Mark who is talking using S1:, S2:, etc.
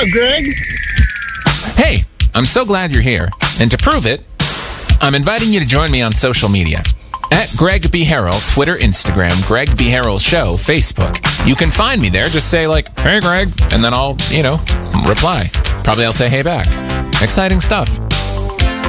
S1: up, Greg?
S2: Hey, I'm so glad you're here. And to prove it, I'm inviting you to join me on social media. At Greg B. Harrell, Twitter, Instagram, Greg B. Harrell Show, Facebook. You can find me there. Just say, like, hey, Greg, and then I'll, reply. Probably I'll say, hey, back. Exciting stuff.